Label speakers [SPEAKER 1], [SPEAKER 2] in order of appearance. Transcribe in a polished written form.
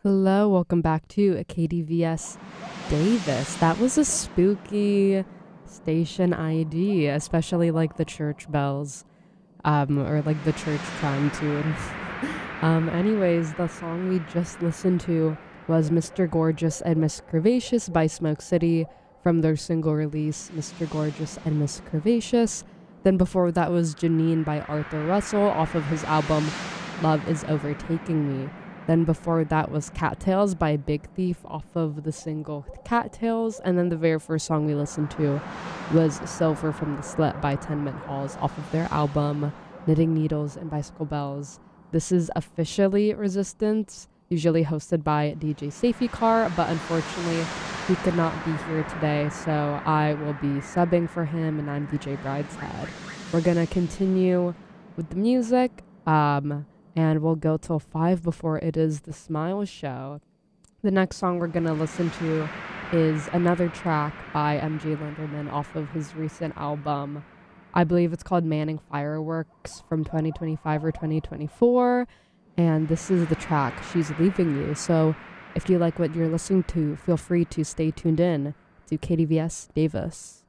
[SPEAKER 1] Hello, welcome back to KDVS Davis. That was a spooky station ID, especially like the church bells, or like the church chime tune. Anyways, the song we just listened to was Mr. Gorgeous and Miss Curvaceous by Smoke City from their single release, Mr. Gorgeous and Miss Curvaceous. Then before that was Janine by Arthur Russell off of his album Love Is Overtaking Me. Then before that was Cattails by Big Thief off of the single Cattails. And then the very first song we listened to was Silver from the Slit by 10 Mint Halls off of their album Knitting Needles and Bicycle Bells. This is officially Resistance, usually hosted by DJ Safety Car, but unfortunately he could not be here today, so I will be subbing for him, and I'm DJ Brideshead. We're gonna continue with the music, and we'll go till 5 before it is the Smile Show. The next song we're gonna listen to is another track by MJ Linderman off of his recent album. I believe it's called Manning Fireworks from 2025 or 2024. And this is the track, She's Leaving You. So if you like what you're listening to, feel free to stay tuned in to KDVS Davis.